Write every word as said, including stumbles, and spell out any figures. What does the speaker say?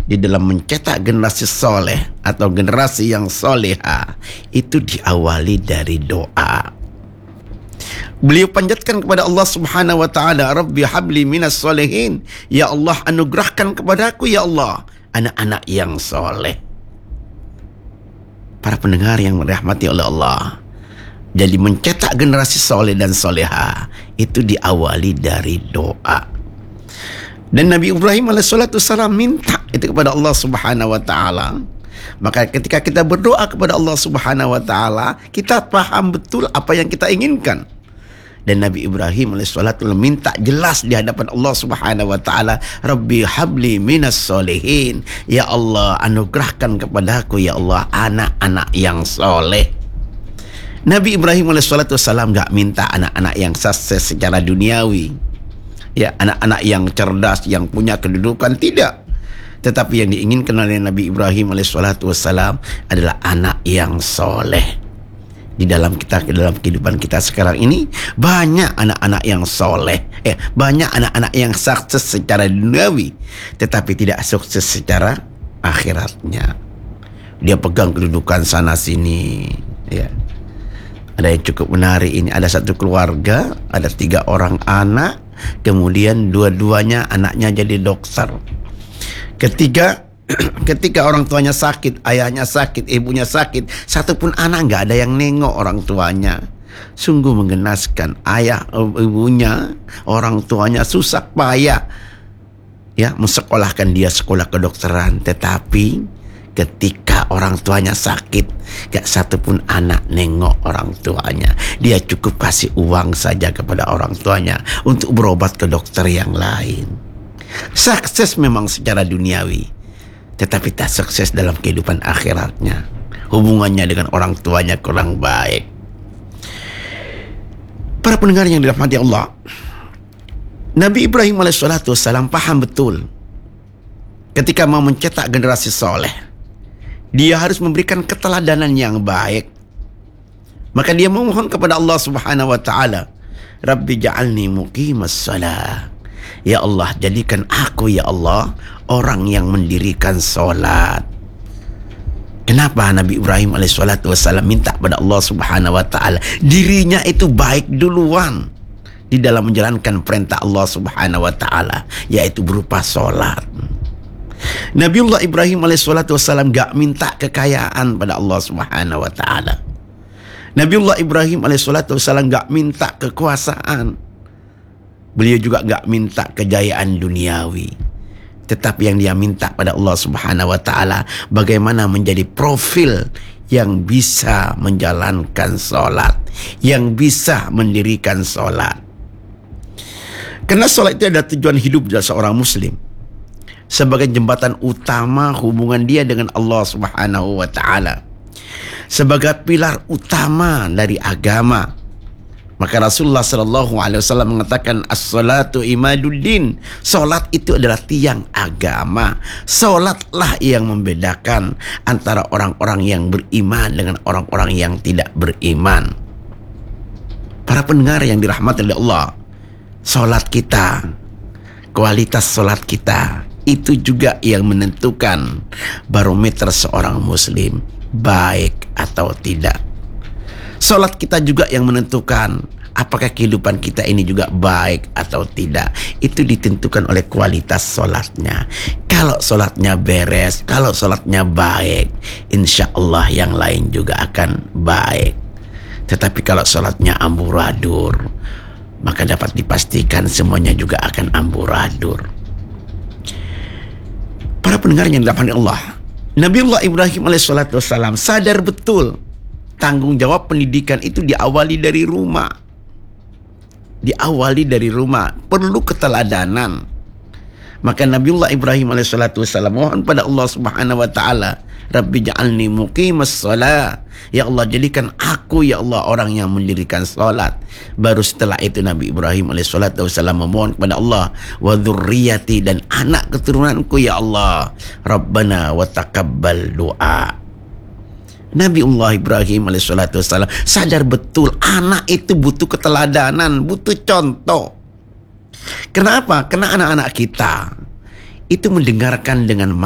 di dalam mencetak generasi soleh atau generasi yang soleha itu diawali dari doa. Beliau panjatkan kepada Allah Subhanahu wa taala, Rabbi habli minas solehin, ya Allah anugerahkan kepadaku ya Allah anak-anak yang soleh. Para pendengar yang dirahmati oleh Allah, jadi mencetak generasi soleh dan soleha itu diawali dari doa. Dan Nabi Ibrahim alaihissalam minta itu kepada Allah Subhanahu wa taala. Maka ketika kita berdoa kepada Allah Subhanahu wa taala, kita paham betul apa yang kita inginkan. Dan Nabi Ibrahim alaihissalam minta jelas di hadapan Allah Subhanahu wa taala, Rabbi habli minas solehin, ya Allah anugerahkan kepadaku ya Allah anak-anak yang soleh. Nabi Ibrahim alaihissalam gak minta anak-anak yang sukses secara duniawi, ya anak-anak yang cerdas, yang punya kedudukan, tidak. Tetapi yang diinginkan oleh Nabi Ibrahim alaihissalam adalah anak yang soleh. Di dalam kita, di dalam kehidupan kita sekarang ini banyak anak-anak yang soleh, eh, banyak anak-anak yang sukses secara duniawi, tetapi tidak sukses secara akhiratnya. Dia pegang kedudukan sana sini, ya. Ada yang cukup menarik ini, ada satu keluarga, ada tiga orang anak, kemudian dua-duanya anaknya jadi dokter. Ketika ketika orang tuanya sakit, ayahnya sakit, ibunya sakit, satupun anak nggak ada yang nengok orang tuanya. Sungguh menggenaskan. Ayah, ibunya, orang tuanya susah payah ya mensekolahkan dia sekolah kedokteran, tetapi ketika orang tuanya sakit, gak satupun anak nengok orang tuanya. Dia cukup kasih uang saja kepada orang tuanya untuk berobat ke dokter yang lain. Sukses memang secara duniawi, tetapi tak sukses dalam kehidupan akhiratnya. Hubungannya dengan orang tuanya kurang baik. Para pendengar yang dirahmati Allah, Nabi Ibrahim alaihissalam paham betul ketika mau mencetak generasi soleh, dia harus memberikan keteladanan yang baik. Maka dia memohon kepada Allah Subhanahu wa taala, Rabbi ja'alni muqimas shalah. Ya Allah, jadikan aku ya Allah orang yang mendirikan salat. Kenapa Nabi Ibrahim alaihissalam minta kepada Allah Subhanahu wa taala? Dirinya itu baik duluan di dalam menjalankan perintah Allah Subhanahu wa taala, yaitu berupa salat. Nabiullah Ibrahim alaihissalam gak minta kekayaan pada Allah Subhanahu wa taala. Nabiullah Ibrahim alaihissalam gak minta kekuasaan. Beliau juga gak minta kejayaan duniawi. Tetapi yang dia minta pada Allah Subhanahu wa taala bagaimana menjadi profil yang bisa menjalankan sholat, yang bisa mendirikan sholat. Karena sholat itu adalah tujuan hidup dari seorang muslim, sebagai jembatan utama hubungan dia dengan Allah Subhanahu wa taala, sebagai pilar utama dari agama. Maka Rasulullah sallallahu alaihi wasallam mengatakan as-salatu imaduddin. Salat itu adalah tiang agama. Salatlah yang membedakan antara orang-orang yang beriman dengan orang-orang yang tidak beriman. Para pendengar yang dirahmati oleh Allah, salat kita, kualitas salat kita, itu juga yang menentukan barometer seorang muslim baik atau tidak. Salat kita juga yang menentukan apakah kehidupan kita ini juga baik atau tidak. Itu ditentukan oleh kualitas salatnya. Kalau salatnya beres, kalau salatnya baik, insya Allah yang lain juga akan baik. Tetapi kalau salatnya amburadur, maka dapat dipastikan semuanya juga akan amburadur. Para pendengar yang dirahmati Allah, Nabiullah Ibrahim alaihissalam sadar betul tanggung jawab pendidikan itu diawali dari rumah. Diawali dari rumah. Perlu keteladanan. Maka Nabiullah Ibrahim alaihissalam mohon pada Allah Subhanahu wa taala, Rabbi ja'alni muqimas shalah. Ya Allah, jadikan aku ya Allah orang yang mendirikan salat. Baru setelah itu Nabi Ibrahim alaihissalam memohon kepada Allah, wa dzurriyyati, dan anak keturunanku ya Allah, Rabbana wa taqabbal du'a. Nabiullah Ibrahim alaihissalam sadar betul anak itu butuh keteladanan, butuh contoh. Kenapa? Karena anak-anak kita itu mendengarkan dengan